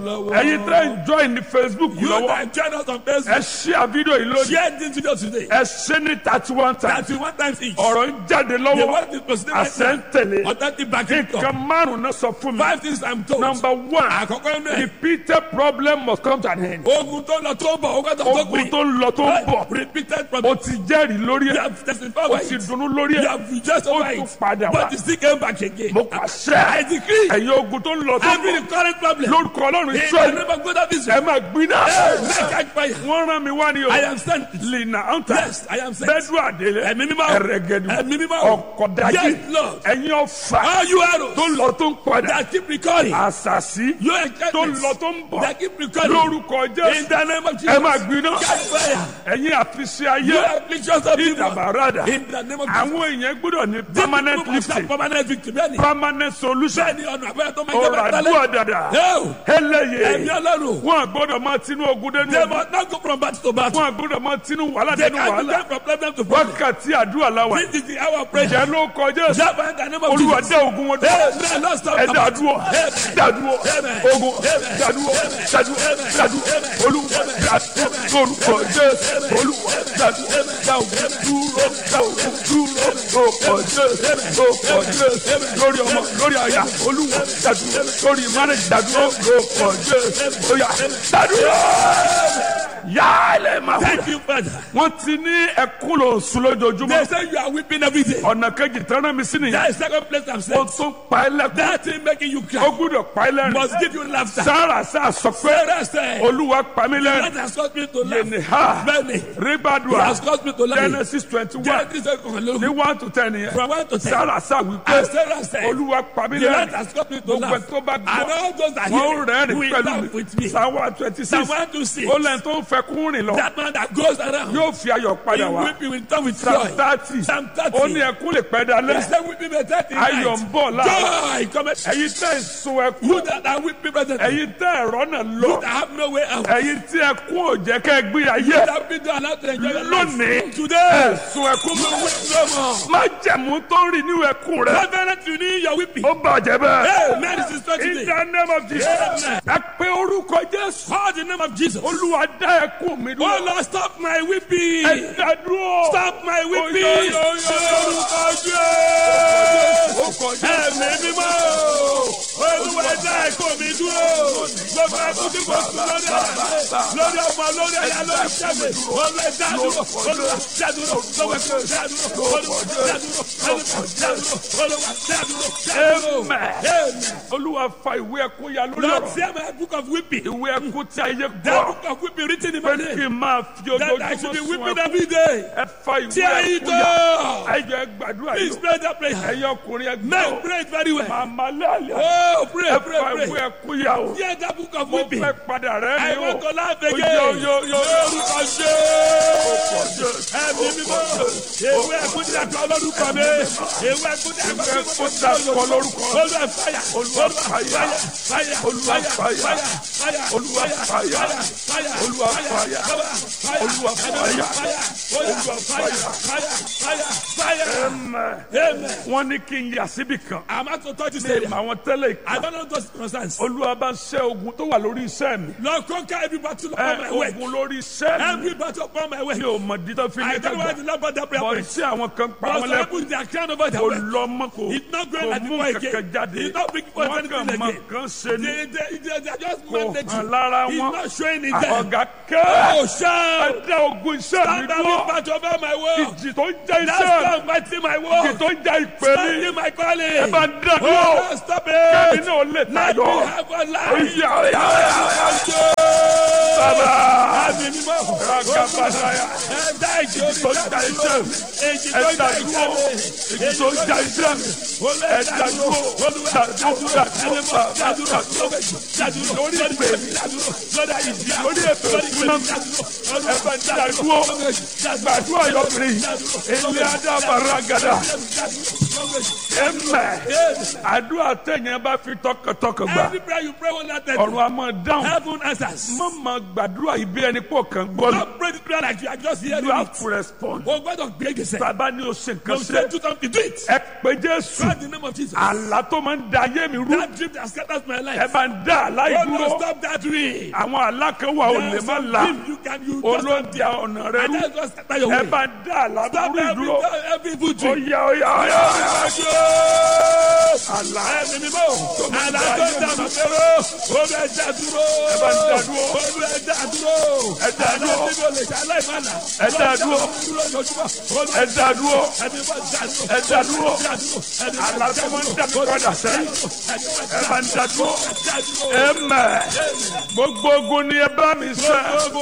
ẹ̀yin tẹ́ ń join ní Facebook You lọ́wọ́ that join us on ẹ Facebook. share fídíò yìí lónìí Share this video today. ẹ ṣe ní 31 times 31 times each. ọ̀rọ̀ ń jáde The lọ́wọ́ word is proceeding right àṣẹ ń now. tẹ̀lé Authentic backing nǹkan up. márùn-ún náà sọ fún mi. 5 things I'm told. Number 1, Àkọ́kọ́ inú ẹ̀. repeated problem must come to an end. Ogun tó lọ tó bọ̀, ogun tó tó Ogun gbìn. tó ń lọ tó ń bọ̀, Repeated o problem. ti jẹ́rìí lórí You ẹ̀, have testified o over ti it. dunnú lórí You ẹ̀, have rejoiced ó over tún it. padà wá. But you still came back again. Mo I pàṣẹ decree. ẹ̀yin ogun tó ń lọ tó ń Every bọ̀ current problem. lórúkọ Ọlọ́run In the Ísírẹ́lì name of God of ẹ Israel. máa gbiná. Make catch fire. Wọ́n rán mi wá ní o. I am sent. Lina Anta Yes, I am sent. Bẹ́ẹ̀dù Àdélé Ẹ̀mí mímọ́. Ẹ̀rẹ̀gẹ̀dù Ẹ̀mí mímọ́. Ọ̀kọ̀dájì Yes, Lord. ẹ̀yin ọ̀fà All you arrows tó ń lọ tó ń padà that keep recurring. àṣàṣì Your tó ń enchantments lọ tó ń bọ̀ that keep recurring. lórúkọ In Jésù the name of ẹ Jesus. máa gbiná. Catch fire. Ẹ̀yin àfiṣe ayé Your afflictions of people. ìdàbàràdà In the name of Jesus. àwọn èèyàn gbọ́dọ̀ ní These permanent people must have lifting permanent victory. Bẹ́ẹ̀ni. permanent solution Bẹ́ẹ̀ni ọ̀nà àbẹ́rẹ́ tó máa ń jẹ́ ọ̀rọ̀ bẹ́ẹ̀ àdúrà tẹ́lẹ̀. dàdà Ẹ̀mí eléyè Ọlọ́run. wọn gbọ́dọ̀ máa tinú ogun dénú They ogun must not go from battle to battle. wọn gbọ́dọ̀ máa tinú wàhálà They dénú can wàhálà go from problem to problem. wákàtí àdúrà láwà This is the hour of prayer. jẹ́ ló kọjá Therefore, in the name of Olúwa Jesus. dé ogun wọn dúró Amen. Lord, stop. ẹ dàdúrò dàdúrò Amen. ogun dàdúrò dàdúrò dàdúrò Olúwa dàdúrò lórúkọ Jésù Olúwa dàdúrò dàdúrò dúró dàdúrò dúró lórúkọ Jésù lórúkọ Jésù lórí ọmọ lórí àyà Olúwa dàdúrò lórí marriage dàdúrò lórúkọ Jésù óyá dàdúrò yálẹ̀ máa Thank wúlò you, Father. wọ́n ti ní ẹkún lò sùn lójoojúmọ́ They say you are weeping every day. ọ̀nà kejì tán náà mi sí nìyẹn That is second place I'm ó saying. tún pa ẹ́ lẹ́kún That thing making you ó cry gbúdọ̀ pa ẹ́ lẹ́rìn must give you laughter. sára sá sọ pé Sarah said, Olúwa pa mí that lẹ́rìn has caused me to laugh. yẹnì ha Many. It ribadua has caused me to laugh. Genesis 21 Genesis ní 1 to 10 yẹn from 1 to 10. sára sá wípé And Sarah said, Olúwa pa mí the Lord lẹ́rìn has caused me to gbogbo ẹ̀ laugh. tó bá And gbọ́ all those that wọ́n hear rẹ́rìn will pẹ̀lú laugh mi with me. Psalm 126 Psalm 126. ó lẹ́yìn tó ń fẹ́ kún rìn lọ That man that goes around, yóò fi ayọ̀ padà he wá weeping will turn with Psalm joy. 30 Psalm ó ní 30. ẹkún lè pẹ́ dalẹ́ He said, weeping may tarry in ayọ̀ ń night. bọ̀ láàárọ̀ Joy cometh. ẹ̀yin tẹ́ ń sun ẹkún You that are weeping presently, ẹ̀yin tẹ́ ẹ̀rọ náà lọ you that have no way out, ẹ̀yin tí ẹkún ò jẹ́ kẹ́ ẹ gbé ayé you that have been allowed to enjoy your life. lónìí Today, ẹ̀sùn ẹkún you weep no more. má jẹ̀mú tó ń rìn nínú ẹkún rẹ Reverend, you need your weeping. ó bàjẹ́ bẹ́ẹ̀. Amen. This is In today. the name of Jesus. Amen. ẹ pé orúkọ Jésù Call the name of Jesus. Olúwa dá ẹkún mi Oh dúró Lord, stop my weeping. ẹ dá dúró Stop my weeping. orúkọ Jésù Ẹ̀mí mímọ́. Olúwa dá ẹ̀kọ́ mi dúró. Gbogbo ẹ̀kú tí mo sùn lórí ẹ̀. Lórí ọmọ, lórí ẹ̀yà, lórí ìṣẹ́mi. Olúwa dá dúró. Olúwa dá dúró. Gbogbo ẹ̀kú dá dúró. Olúwa dá dúró. Olúwa dá dúró. Olúwa dá dúró. Dá dúró. Amen. Olúwa fa ìwé ẹkún ya lórí Lord, ọ̀rọ̀ tear my book of weeping. ìwé ẹkún tí ayé That gbọ́ book of weeping written in pé my kí name. n máa fi That I should be ojoojúmọ́ sun weeping ẹkún every day. ẹ fa ìwé Tear it ẹkún ya up. ẹ jẹ́ gbàdúrà Please yìí pray that prayer. ẹ̀yin ọkùnrin ẹ Men, gbọ́ pray it very well. màmá lẹ́àlẹ́ Oh, pray, ẹ pray, fa ìwé pray. ẹkún ya o Tear that book of mo weeping. fẹ́ padà rẹ́ I ni o. want to laugh Yo, again. yo, yo, yo. Lórúkọ Jésù. Ẹ̀mí mímọ́. Ewé ẹ̀kún tí a kọ lórúkọ mi. Ewé ẹ̀kún tí a kọ kọ lórúkọ. Olúwa fàyà. Olúwa fàyà. Fàyà. Olúwa fàyà. Fàyà. Olúwa fàyà. Fàyà. Olúwa fàyà. Olúwa fàyà. Olúwa fàyà. Fàyà. Fàyà. Amen. Amen. Wọ́n ní kí n yà síbì kan. I'm about to touch this Ṣé area. àwọn tẹ́lẹ̀ I ìka? don't know those concerns. Olúwa bá ṣẹ́ ogun tó wà lórí iṣẹ́ mi. Lord, conquer every battle upon my way. Ogun lórí iṣẹ́ mi. Every battle upon my way. Mi ò mọ̀ dídá fi I ní don't know why dàgbà. the Lord brought that prayer Bọ̀ point. sí àwọn kan pa But wọ́n some lẹ́kùn. people, they are crying over their Kò way. lọ mọ́ kò. It's not going Kò like mú before kankan again. jáde. It's not bringing forth Wọ́n anything kàn mọ again. kan ṣe ni. They are just Kò hàn mandating. lára He's wọn. not showing it there. Ọ̀gá kẹ́. Oh, Ẹ shout. dá ogun iṣẹ́ mi Stand up dúró. in battle over my world. Ìjì tó ń jẹ́ That's iṣẹ́ mi. not fighting my Ìjì world. tó ń jẹ́ ìpè mi. Standing my calling. Ẹ bá dá Oh, dúró. Lord, stop Kẹ́mi it. náà lè Let me tayọ. have a life. Oya oya oya. Bàbá. Àmì mímọ́. Ragabadaya. Ẹ̀dá ìjì Ìjì tó ń jẹ́ iṣẹ́ mi. Èjì tó Ẹ ń dá jẹ́ dúró. ìjì Ìjì tó ń jẹ́ iṣẹ́ mi. Ẹ dá dúró. Lórí ìpè mi. Lórí ètò ìpínlẹ̀ mi. Ẹ bá dá dúró. Gbàdúrà yọkùnrin. Ilé Adá Baragada. àdúrà tẹ̀yìn bá fi tọkàntọkàn gbà. Every prayer you pray wholeheartedly, ọ̀run a máa dáhùn. heaven answers. má máa gbàdúrà ibi ẹni pọ̀ kan gbọ́. Don't pray the prayer like you are just hearing you have it. to respond. Oh, God of great descent. bàbá ní o ṣe nǹkan Don't say ṣe. do something, do it. ẹ pé Jésù. God, in the name of Jesus. àlá tó máa ń da ayé mi rú. That dream that scatters my ẹ life. bá ń dá àlá Oh, ìdúró. no, stop that dream. àwọn àlá kan wà ò lè There's má some la. dream you can use. olóńjà ọ̀nà rẹ And rú. that's just scatter your ẹ way. bá ń dá àlá Stop burú ìdúró. every evil ó dream. yá ó yá ó yá. àlá Ẹ̀mí mímọ́, àlá tó ń dà mí fẹ́rọ, olú ẹja dúró. ẹ bá ń dá dúró. Olú ẹja dúró. ẹ dá dúró. Àlá tí mi ò lè ṣe aláìmọ́lá. ẹ dá dúró. ẹ dá dúró. ẹ dá dúró. àlá tó máa ń dá mi padà sẹ́yìn. ẹ bá ń dá dúró. ẹ mẹ́ gbogbo ogun ni ẹ bá mi sẹ́.